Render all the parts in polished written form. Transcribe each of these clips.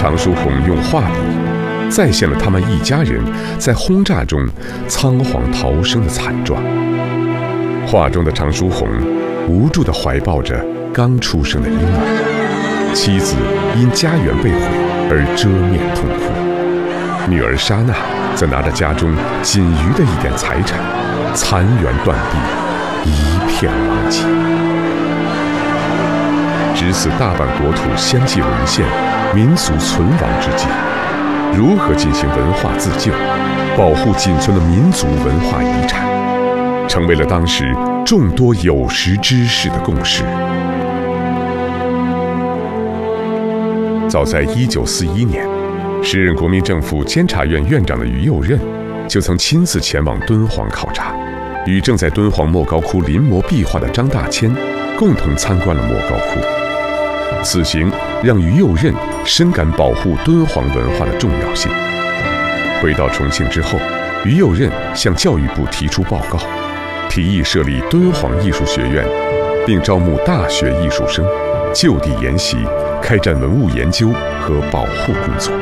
常书鸿用画笔再现了他们一家人在轰炸中仓皇逃生的惨状。画中的常书鸿无助地怀抱着刚出生的婴儿，妻子因家园被毁而遮面痛哭，女儿莎娜则拿着家中仅余的一点财产，残垣断壁，一片狼藉。值此大半国土相继沦陷、民俗存亡之际，如何进行文化自救，保护仅存的民族文化遗产，成为了当时众多有识之士的共识。早在1941年，时任国民政府监察院院长的于右任就曾亲自前往敦煌考察，与正在敦煌莫高窟临摹壁画的张大千共同参观了莫高窟。此行让于右任深感保护敦煌文化的重要性。回到重庆之后，于右任向教育部提出报告，提议设立敦煌艺术学院，并招募大学艺术生，就地研习，开展文物研究和保护工作。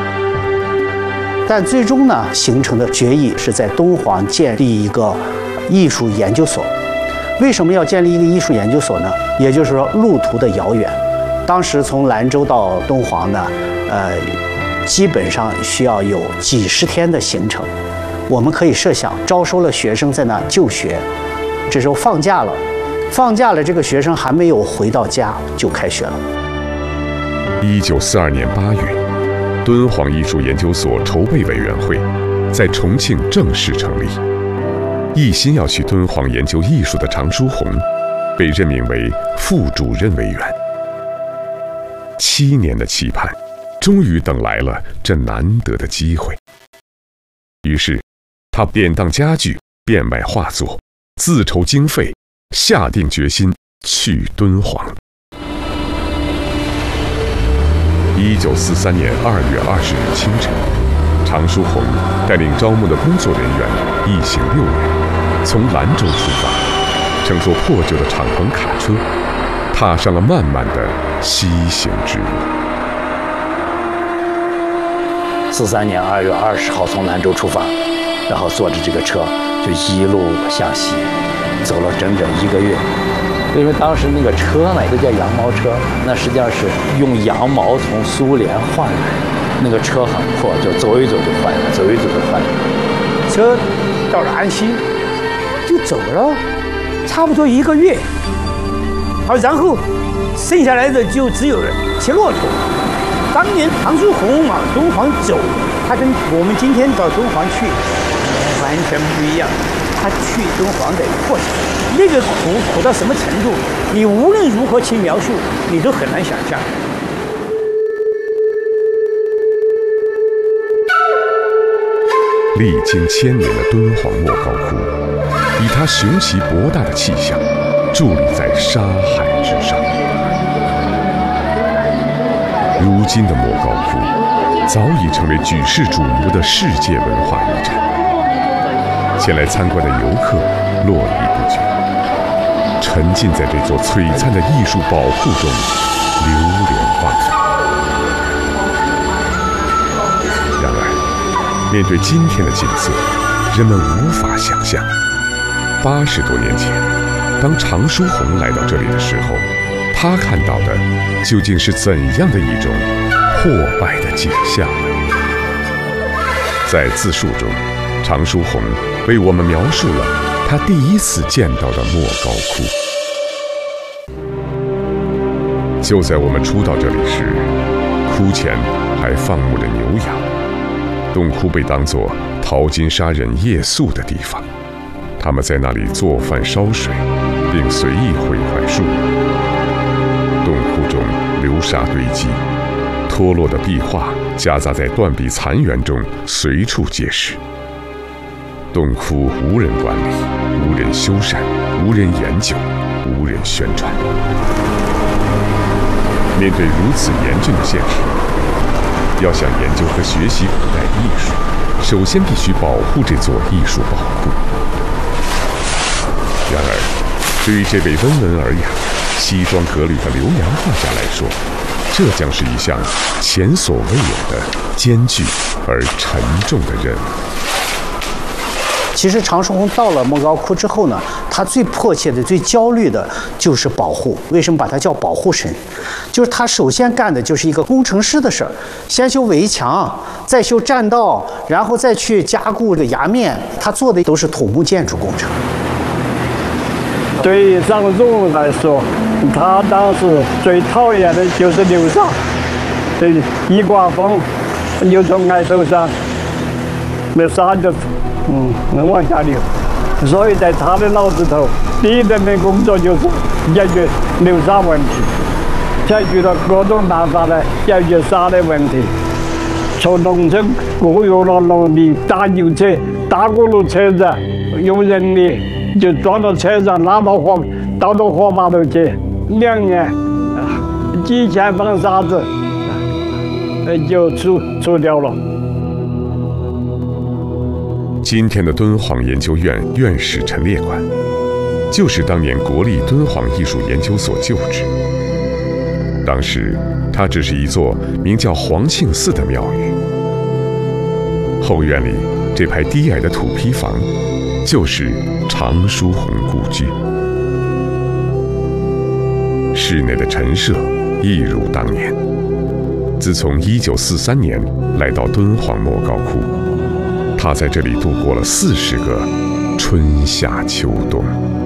但最终呢，形成的决议是在敦煌建立一个艺术研究所。为什么要建立一个艺术研究所呢？也就是说，路途的遥远。当时从兰州到敦煌呢，基本上需要有几十天的行程。我们可以设想，招收了学生在那就学，这时候放假了，这个学生还没有回到家就开学了。 1942年8月，敦煌艺术研究所筹备委员会在重庆正式成立。一心要去敦煌研究艺术的常书鸿，被任命为副主任委员。7年的期盼，终于等来了这难得的机会。于是，他典当家具，变卖画作，自筹经费，下定决心去敦煌。1943年2月20日清晨，常书鸿带领招募的工作人员一行6人，从兰州出发，乘坐破旧的敞篷卡车，踏上了漫漫的西行之路。 43年2月20号从兰州出发，然后坐着这个车就一路向西，走了整整1个月。因为当时那个车呢，都叫羊毛车，那实际上是用羊毛从苏联换来的，那个车很破，就走一走就坏了，走一走就坏了。 车到了安西，就走了差不多1个月，好，然后剩下来的就只有骑骆驼。当年常书鸿往敦煌走，他跟我们今天到敦煌去完全不一样。他去敦煌的过程，那个苦到什么程度，你无论如何去描述，你都很难想象。 历经1000年的敦煌莫高窟，以它雄奇博大的气象，伫立在沙海之上。如今的莫高窟，早已成为举世瞩目的世界文化遗产。前来参观的游客络绎不绝，沉浸在这座璀璨的艺术宝库中，流连忘返。然而，面对今天的景色，人们无法想象，80多年前，当常书鸿来到这里的时候，他看到的究竟是怎样的一种破败的景象呢？在自述中，常书鸿为我们描述了他第一次见到的莫高窟。就在我们初到这里时，窟前还放牧着牛羊，洞窟被当作淘金沙人夜宿的地方，他们在那里做饭烧水，并随意毁坏树木。洞窟中流沙堆积，脱落的壁画夹杂在断壁残垣中，随处皆是。洞窟无人管理，无人修缮，无人研究，无人宣传。面对如此严峻的现实，要想研究和学习古代艺术，首先必须保护这座艺术宝库。然而，对于这位温文尔雅、西装革履的留洋画家来说，这这将是一项前所未有的艰巨而沉重的任务。 其实常书鸿到了莫高窟之后呢，他最迫切的、最焦虑的就是保护。为什么把他叫保护神？就是他首先干的就是一个工程师的事儿，先修围墙，再修栈道，然后再去加固这个崖面。他做的都是土木建筑工程。 对于常书鸿来说，他当时最讨厌的就是流沙，一刮风就从崖头上，那沙就往下流。所以在他的脑子头，第一任的工作就是解决流沙问题，采取了各种办法来解决沙的问题。从农村雇佣了农民大牛车、大轱辘车子，用人力就装到车上，拉到到河坝头去，2年，几千方沙子就除掉了。 今天的敦煌研究院院士陈列馆，就是当年国立敦煌艺术研究所旧址。当时，它只是一座名叫黄庆寺的庙宇。后院里这排低矮的土坯房，就是常书鸿故居。室内的陈设一如当年。自从1943年来到敦煌莫高窟，他在这里度过了40个春夏秋冬。